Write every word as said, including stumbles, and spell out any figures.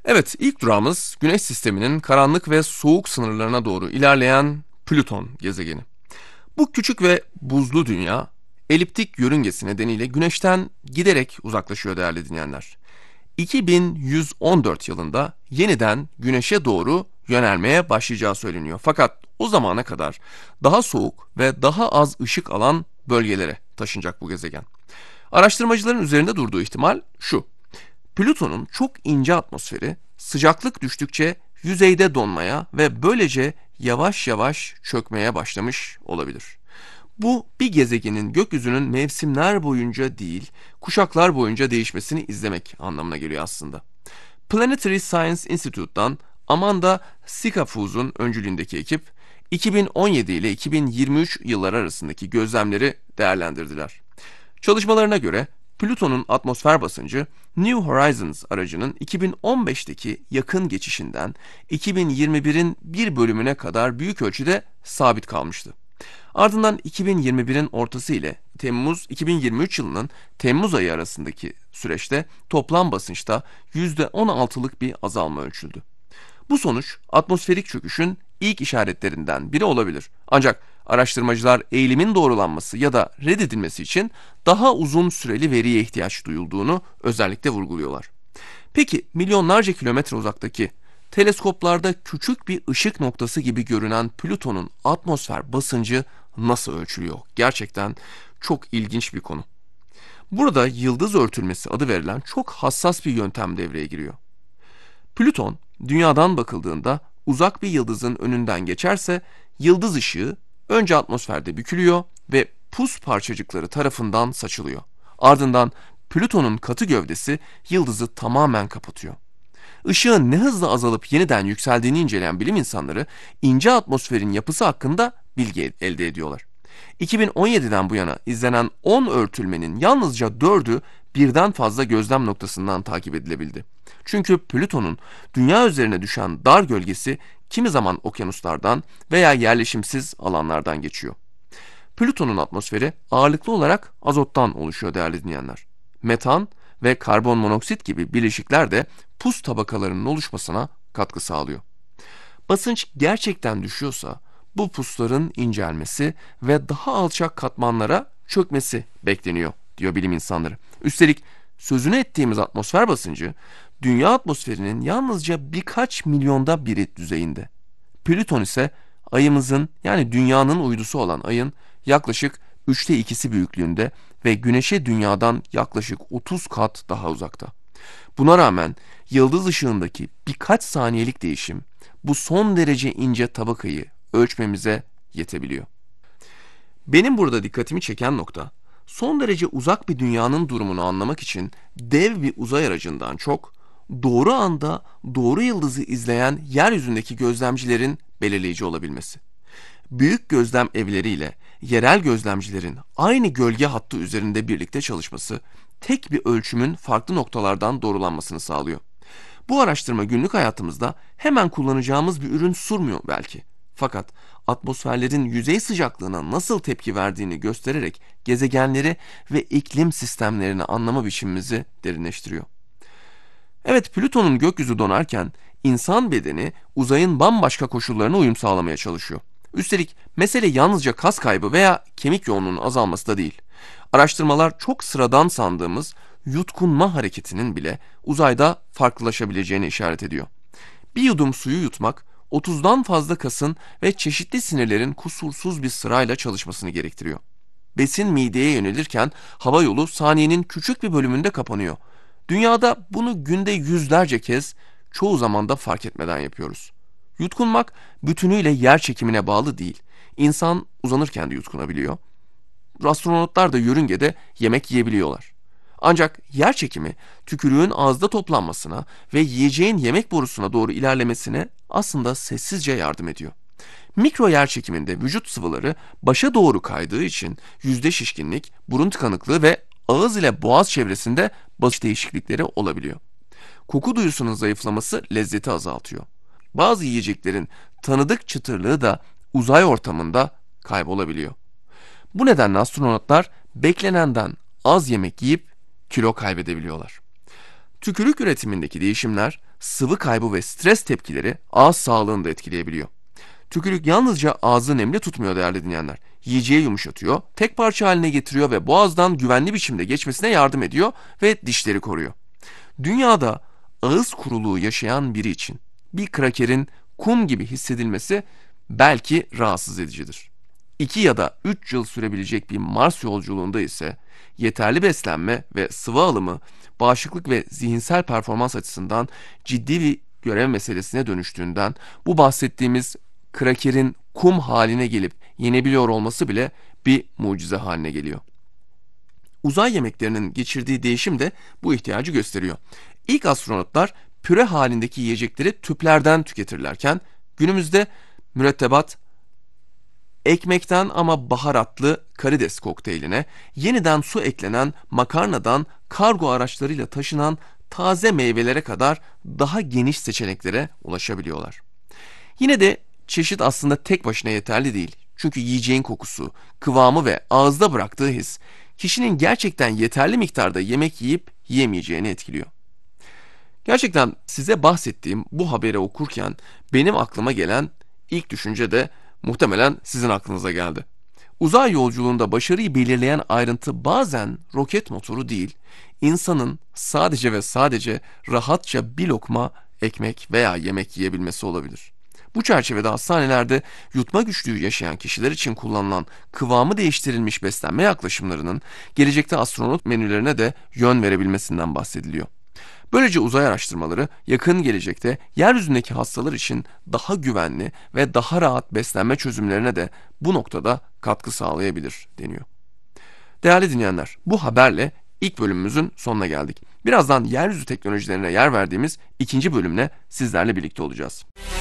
Evet, ilk durağımız Güneş sisteminin karanlık ve soğuk sınırlarına doğru ilerleyen Plüton gezegeni. Bu küçük ve buzlu dünya, eliptik yörüngesi nedeniyle Güneş'ten giderek uzaklaşıyor değerli dinleyenler. iki bin yüz on dört yılında yeniden Güneş'e doğru yönelmeye başlayacağı söyleniyor. Fakat o zamana kadar daha soğuk ve daha az ışık alan bölgelere taşınacak bu gezegen. Araştırmacıların üzerinde durduğu ihtimal şu: Plüton'un çok ince atmosferi sıcaklık düştükçe yüzeyde donmaya ve böylece yavaş yavaş çökmeye başlamış olabilir. Bu bir gezegenin gökyüzünün mevsimler boyunca değil, kuşaklar boyunca değişmesini izlemek anlamına geliyor aslında. Planetary Science Institute'dan Amanda Sikafuz'un öncülüğündeki ekip, iki bin on yedi ile iki bin yirmi üç yılları arasındaki gözlemleri değerlendirdiler. Çalışmalarına göre Plüton'un atmosfer basıncı New Horizons aracının iki bin on beşteki yakın geçişinden iki bin yirmi birin bir bölümüne kadar büyük ölçüde sabit kalmıştı. Ardından iki bin yirmi birin ortası ile Temmuz iki bin yirmi üç yılının Temmuz ayı arasındaki süreçte toplam basınçta yüzde on altılık bir azalma ölçüldü. Bu sonuç atmosferik çöküşün ilk işaretlerinden biri olabilir. Ancak araştırmacılar eğilimin doğrulanması ya da reddedilmesi için daha uzun süreli veriye ihtiyaç duyulduğunu özellikle vurguluyorlar. Peki milyonlarca kilometre uzaktaki teleskoplarda küçük bir ışık noktası gibi görünen Plüton'un atmosfer basıncı nasıl ölçülüyor? Gerçekten çok ilginç bir konu. Burada yıldız örtülmesi adı verilen çok hassas bir yöntem devreye giriyor. Plüton, dünyadan bakıldığında uzak bir yıldızın önünden geçerse yıldız ışığı önce atmosferde bükülüyor ve pus parçacıkları tarafından saçılıyor. Ardından Plüton'un katı gövdesi yıldızı tamamen kapatıyor. Işığın ne hızla azalıp yeniden yükseldiğini inceleyen bilim insanları ince atmosferin yapısı hakkında bilgi elde ediyorlar. iki bin on yediden bu yana izlenen on örtülmenin yalnızca dördü birden fazla gözlem noktasından takip edilebildi. Çünkü Plüton'un dünya üzerine düşen dar gölgesi kimi zaman okyanuslardan veya yerleşimsiz alanlardan geçiyor. Plüton'un atmosferi ağırlıklı olarak azottan oluşuyor değerli dinleyenler. Metan ve karbon monoksit gibi bileşikler de pus tabakalarının oluşmasına katkı sağlıyor. Basınç gerçekten düşüyorsa bu pusların incelmesi ve daha alçak katmanlara çökmesi bekleniyor diyor bilim insanları. Üstelik sözünü ettiğimiz atmosfer basıncı dünya atmosferinin yalnızca birkaç milyonda biri düzeyinde. Plüton ise ayımızın yani dünyanın uydusu olan ayın yaklaşık üçte ikisi büyüklüğünde ve güneşe dünyadan yaklaşık otuz kat daha uzakta. Buna rağmen yıldız ışığındaki birkaç saniyelik değişim bu son derece ince tabakayı ölçmemize yetebiliyor. Benim burada dikkatimi çeken nokta, son derece uzak bir dünyanın durumunu anlamak için dev bir uzay aracından çok, doğru anda doğru yıldızı izleyen yeryüzündeki gözlemcilerin belirleyici olabilmesi. Büyük gözlem evleriyle yerel gözlemcilerin aynı gölge hattı üzerinde birlikte çalışması, tek bir ölçümün farklı noktalardan doğrulanmasını sağlıyor. Bu araştırma günlük hayatımızda hemen kullanacağımız bir ürün sunmuyor belki. Fakat atmosferlerin yüzey sıcaklığına nasıl tepki verdiğini göstererek gezegenleri ve iklim sistemlerini anlama biçimimizi derinleştiriyor. Evet, Plüton'un gökyüzü donarken insan bedeni uzayın bambaşka koşullarına uyum sağlamaya çalışıyor. Üstelik mesele yalnızca kas kaybı veya kemik yoğunluğunun azalması da değil. Araştırmalar çok sıradan sandığımız yutkunma hareketinin bile uzayda farklılaşabileceğini işaret ediyor. Bir yudum suyu yutmak otuzdan fazla kasın ve çeşitli sinirlerin kusursuz bir sırayla çalışmasını gerektiriyor. Besin mideye yönelirken hava yolu saniyenin küçük bir bölümünde kapanıyor. Dünyada bunu günde yüzlerce kez, çoğu zaman da fark etmeden yapıyoruz. Yutkunmak bütünüyle yer çekimine bağlı değil. İnsan uzanırken de yutkunabiliyor. Astronotlar da yörüngede yemek yiyebiliyorlar. Ancak yer çekimi tükürüğün ağızda toplanmasına ve yiyeceğin yemek borusuna doğru ilerlemesine aslında sessizce yardım ediyor. Mikro yer çekiminde vücut sıvıları başa doğru kaydığı için yüzde şişkinlik, burun tıkanıklığı ve ağız ile boğaz çevresinde basınç değişiklikleri olabiliyor. Koku duyusunun zayıflaması lezzeti azaltıyor. Bazı yiyeceklerin tanıdık çıtırlığı da uzay ortamında kaybolabiliyor. Bu nedenle astronotlar beklenenden az yemek yiyip kilo kaybedebiliyorlar. Tükürük üretimindeki değişimler, sıvı kaybı ve stres tepkileri ağız sağlığını da etkileyebiliyor. Tükürük yalnızca ağzı nemli tutmuyor değerli dinleyenler. Yiyeceği yumuşatıyor, tek parça haline getiriyor ve boğazdan güvenli biçimde geçmesine yardım ediyor ve dişleri koruyor. Dünyada ağız kuruluğu yaşayan biri için bir krakerin kum gibi hissedilmesi belki rahatsız edicidir. iki ya da üç yıl sürebilecek bir Mars yolculuğunda ise yeterli beslenme ve sıvı alımı bağışıklık ve zihinsel performans açısından ciddi bir görev meselesine dönüştüğünden bu bahsettiğimiz krakerin kum haline gelip yenebiliyor olması bile bir mucize haline geliyor. Uzay yemeklerinin geçirdiği değişim de bu ihtiyacı gösteriyor. İlk astronotlar püre halindeki yiyecekleri tüplerden tüketirlerken günümüzde mürettebat ekmekten ama baharatlı karides kokteyline, yeniden su eklenen makarnadan kargo araçlarıyla taşınan taze meyvelere kadar daha geniş seçeneklere ulaşabiliyorlar. Yine de çeşit aslında tek başına yeterli değil. Çünkü yiyeceğin kokusu, kıvamı ve ağızda bıraktığı his, kişinin gerçekten yeterli miktarda yemek yiyip yiyemeyeceğini etkiliyor. Gerçekten size bahsettiğim bu haberi okurken benim aklıma gelen ilk düşünce de muhtemelen sizin aklınıza geldi. Uzay yolculuğunda başarıyı belirleyen ayrıntı bazen roket motoru değil, insanın sadece ve sadece rahatça bir lokma ekmek veya yemek yiyebilmesi olabilir. Bu çerçevede hastanelerde yutma güçlüğü yaşayan kişiler için kullanılan kıvamı değiştirilmiş beslenme yaklaşımlarının gelecekte astronot menülerine de yön verebilmesinden bahsediliyor. Böylece uzay araştırmaları yakın gelecekte yeryüzündeki hastalar için daha güvenli ve daha rahat beslenme çözümlerine de bu noktada katkı sağlayabilir deniyor. Değerli dinleyenler, bu haberle ilk bölümümüzün sonuna geldik. Birazdan yeryüzü teknolojilerine yer verdiğimiz ikinci bölümle sizlerle birlikte olacağız.